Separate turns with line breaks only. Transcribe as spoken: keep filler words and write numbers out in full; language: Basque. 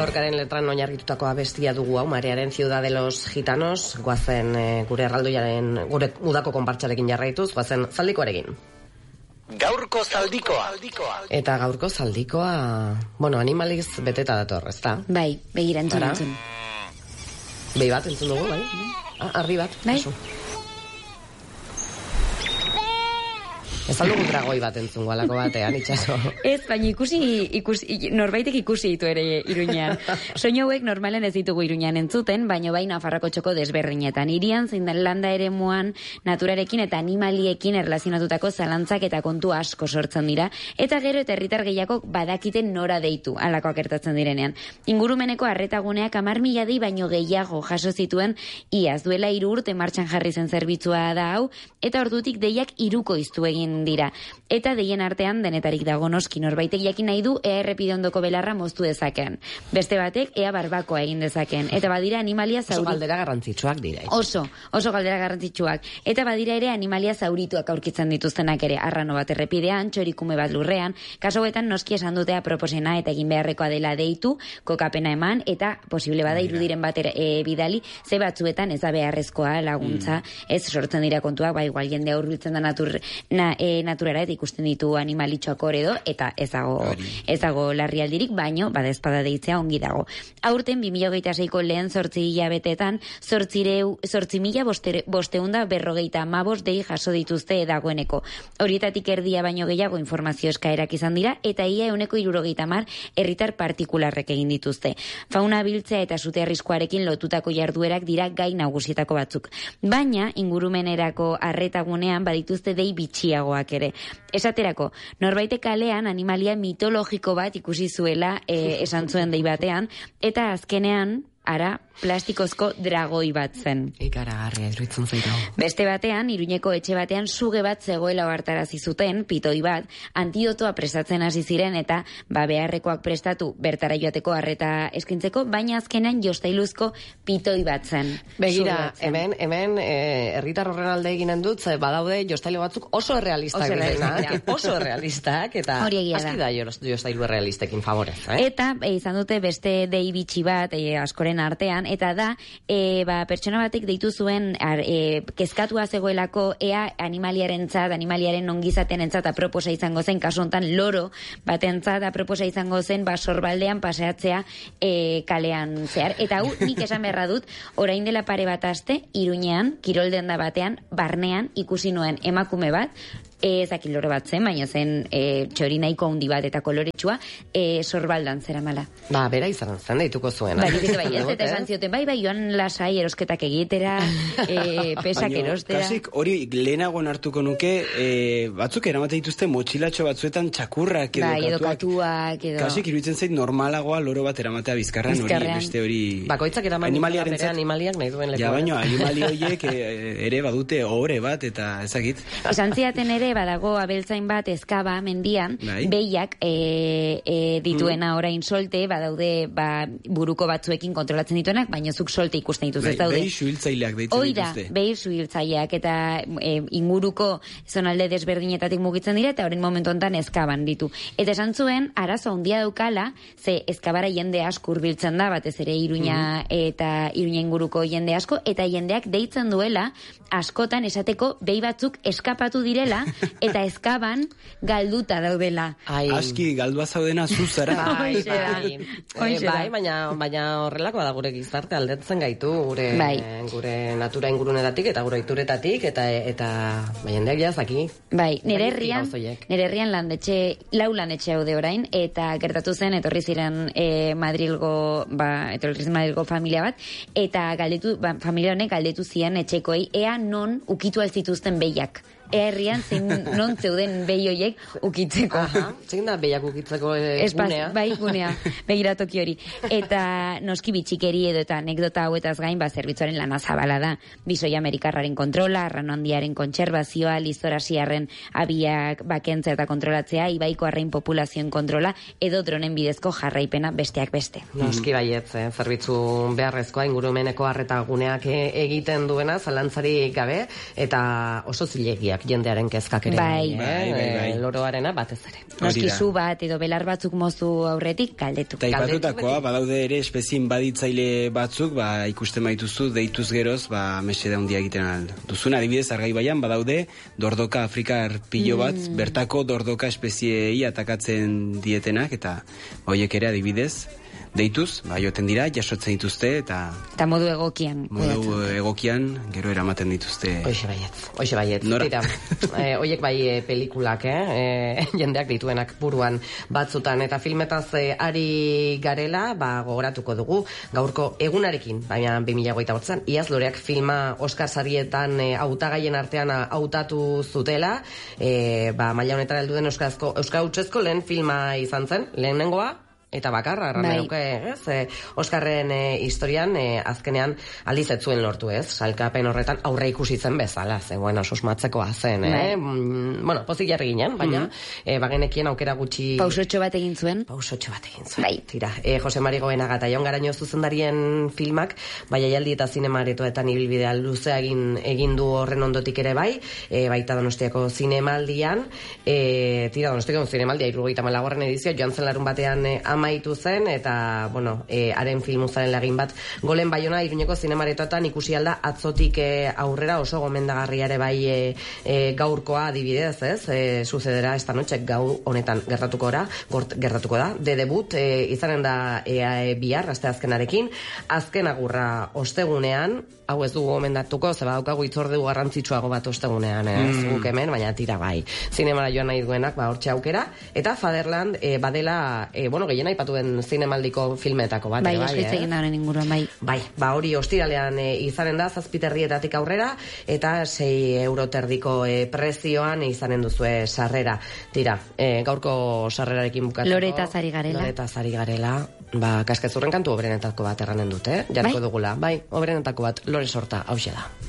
Lorcaren letran oinarritutako abestia dugu hau, Marearen Ciudad de los Gitanos, goazen e, gure erraldoiaren, gure udako konpartxarekin jarraituz, goazen zaldikoarekin.
Gaurko zaldikoa.
Eta gaurko zaldikoa, bueno, animaliz beteta dator, ezta?
Bai, begira entzun entzun.
Behi bat entzun dugu, bai? Ah, arri bat,
bai?
Kasu. Ez aldugu dragoi bat entzungo alako batean, itxaso.
Ez, baina ikusi, ikusi, norbaitek ikusi ditu ere Iruñean. Soinu hauek normalen ez ditugu Iruñean entzuten, baina bai Nafarroko txoko desberdinetan. Hirian zein den landa eremuan naturarekin eta animaliekin erlazionatutako zalantzak eta kontu asko sortzen dira, eta gero eta herritar gehiago badakiten nora deitu, alakoak gertatzen direnean. Ingurumeneko arretaguneak hamar mila dei baino gehiago jaso zituen, iaz duela hiru urte martxan jarri zen zerbitzua da hau, eta ordutik deiak hiruko iztu egin dira. Eta deien artean denetarik dago noski, norbaitek jakin nahi du ea errepide ondoko belarra moztu dezakean. Beste batek ea barbakoa egin dezakean. Eta badira animalia zauritu.
Oso galdera garrantzitsuak dira.
Oso, oso galdera garrantzitsuak. Eta badira ere animalia zaurituak aurkitzen dituztenak ere. Arrano bat errepidean, txorikume bat lurrean. Kaso hauetan noski esan dutea proposena eta egin beharrekoa dela deitu, kokapena eman, eta posible bada irudiren bat e, bidali, ze batzuetan ez da beharrezkoa laguntza, mm. ez sortzen dira kontuak, ba igual jende hurbiltzen da natur, na, e, naturara eta ikusten ditu animalitxoak oredo, eta ez dago, ez dago larrialdirik, baino, bada ezpada deitzea ongi dago. Aurten, bi mila hogeita seiko lehen zortzi hilabetetan, zortzi mila bosteunda berrogeita amabos dei jaso dituzte dagoeneko. Horietatik erdia baino gehiago informazio eskaerak izan dira, eta ia euneko hirurogeita hamar herritar partikularrek egin dituzte. Fauna biltzea eta sute arriskoarekin lotutako jarduerak dira gai nagusietako batzuk. Baina, ingurumenerako arretagunean badituzte dei bitxiagoak ere. Esaterako, norbaite kalean animalia mitologiko bat ikusi zuela e, esan zuen dei batean, eta azkenean, ara, plastikozko dragoi bat zen.
Ikaragarria iruditzen zaitu.
Beste batean, Iruñeko etxe batean suge bat zegoela ohartarazi zuten, pitoi bat, antidotoa prestatzen hasi ziren eta ba beharrekoak prestatu bertara joateko arreta eskintzeko, baina azkenean jostailuzko pitoi bat zen.
Begira, hemen, hemen herritar horren alde eginen dut, ze badaude jostailu batzuk oso errealistak direnak, oso errealistak, eta aski da jostailu errealistekin favorez. Eh?
Eta e, izan dute beste dei bitxi bat, e, askoren artean, eta da, e, ba, pertsona batek deitu zuen ar, e, kezkatua zegoelako ea animaliarentzat, animaliaren ongizatenentzat aproposa izango zen, kasu hontan loro batentzat aproposa izango zen, ba, sorbaldean paseatzea e, kalean zehar. Eta hau, nik esan beharra dut, orain dela pare bat aste, Iruñean, kirolden da batean, barnean ikusi nuen emakume bat, ez dakit loro bat zen, baina zen e, txori nahiko handi bat eta koloretsua, e, sorbaldan zera mala.
Ba, bera izan zen, deituko zuen.
Bai, bai, ez, eta esan zioten, bai, bai, joan lasai erosketak egitera, e, pesak erostera.
Kasik hori lehenagoan hartuko nuke, e, batzuk eramate dituzte motxilatxo batzuetan txakurrak edo,
bai, edo
katuak.
katuak edo.
Kasik iruditzen zait normalagoa loro bat eramatea bizkarrean, hori, beste hori...
Bakoitzak eraman bere animaliak nahi duen lekoa.
Ja, baina animali horiek ere badute ohore bat eta ezakit.
Esan ziaten ere, badago abeltzain bat ezkaba mendian, bai. Behiak e, e, dituena mm. orain solte, badaude ba, buruko batzuekin kontrolatzen dituenak, baina zuk solte ikusten dituz,
bai,
ez daude.
Behi suhiltzaileak deitzen dituzte.
Oida, behi suhiltzaileak, eta e, inguruko zonalde desberdinetatik mugitzen dira, eta orain momentu honetan ezkaban ditu. Eta esan zuen, arazo handia daukala, ze ezkabara jende asko hurbiltzen da, batez ere Iruña mm. eta Iruña inguruko jende asko, eta jendeak deitzen duela, askotan esateko behi batzuk eskapatu direla, eta ezkaban galduta daudela.
Ai.
Aski galdua zaudena zuzara.
Bai, bai. E, bai, baina, baina horrelako da gure gizarte aldetzen gaitu, gure, bai. gure natura ingurunetatik eta gure ituretatik, eta eta jendeak jazaki.
Bai, nire herrian, nire herrian landetxe, lau landetxe haude orain, eta gertatu zen, etorri ziren e, Madrilgo, ba, etorri ziren Madrilgo familia bat, eta galdetu, ba, familia honek galdetu zian etxekoei, ea non ukitu altzituzten behiak. Herrian zein non zeuden behi hoiek ukitzeko.
Aha, zein da behiak ukitzeko e, gunea?
Bai, gunea, begiratoki hori. Eta noski bitxikeri edo eta anekdota hauetaz gain, ba, zerbitzuaren lana zabala da. Bisoi amerikarraren kontrola, arrano handiaren kontserbazioa, lizorasiarren abiak bakentzea eta kontrolatzea, ibaiko arrain populazioen kontrola, edo dronen bidezko jarraipena besteak beste.
Noski baietz, eh? Zerbitzu beharrezkoa ingurumeneko arreta guneak egiten duena, zalantzari gabe, eta oso zilegia handiak, jendearen kezkak ere.
Bai.
eh?
Bai, bai, bai.
Loroarena batez ere.
Noski zu bat edo belar batzuk mozu aurretik galdetu.
Eta ipatutakoa, badaude ere espezien baditzaile batzuk, ba, ikusten baituzu, deituz geroz, ba, mesede handia egiten al duzun. Adibidez, Argaibaian badaude dordoka afrikar pilo bat, mm. bertako dordoka espeziei atakatzen dietenak, eta horiek ere adibidez, deituz, ba, joten dira, jasotzen dituzte, eta...
Eta modu egokian.
Modu
kudeatzen.
egokian, gero eramaten dituzte...
Hoxe baietz, hoxe baietz.
Nora?
Tira, eh, oiek bai e, pelikulak, eh? E, jendeak dituenak buruan batzutan, eta filmetaz e, ari garela, ba, gogoratuko dugu, gaurko egunarekin, baina bi mila hogeita bostean, iaz loreak filma Oscar sarietan e, hautagaien artean hautatu zutela, e, ba, maila honetara heldu den euskarazko, euskautzezko lehen filma izan zen, lehenengoa, eta bakarra, erran
bai.
Euke, ez? E, Oskarren e, historian, e, azkenean aldiz ez zuen lortu, ez? Salkapen horretan aurre ikusi zen bezala, ze, bueno, susmatzekoa zen,
bai.
eh? Mm, bueno, pozik jarri ginen, baina, mm -hmm. e, bagenekien aukera gutxi...
Pausotxo bat egin zuen.
Pausotxo bat egin zuen.
Bai.
Tira, e, Jose Mari Goenaga eta Jon Garaño zuzendarien filmak, bai jaialdi eta zinemaretoetan ibilbidea luzea egin, egin du horren ondotik ere bai, e, baita Donostiako zinemaldian, e, tira, Donostiako zinemaldia, hirurogeita hamalaugarren edizioa, joan zen larun batean e, amaitu zen, eta, bueno, e, haren filmuzaren lagin bat, Golen Baiona, Iruñeko zinemaretoetan ikusi alda atzotik e, aurrera oso gomendagarriare bai e, e, gaurkoa adibidez, ez? E, sucederá esta noche, gau honetan gertatuko da, gort, gertatuko da, de debut, e, izanen da e, e, bihar, aste azkenarekin, azken agurra ostegunean, hau ez dugu gomendatuko, ze badaukagu itzorde garrantzitsuago bat ostegunean, ez? Mm. Guk hemen, baina tira bai. Zinemara joan nahi duenak, ba, hortxe aukera, eta Fatherland e, badela, e, bueno, gehien aipatu den zinemaldiko filmetako bat,
bai,
bai,
eskritz egin da honen inguruan, bai.
Bai, ba hori ostiralean e, izanen da, zazpiterrietatik aurrera, eta sei euro terdiko e, prezioan izanen duzue sarrera. Tira, e, gaurko sarrerarekin bukatzeko.
Loretaz ari garela.
Loretaz ari garela. Ba, kaskezurren kantu obrenetako bat erranen dute, eh? Jarko
bai?
dugula. Bai, obrenetako bat, Lore Sorta, hauxe da.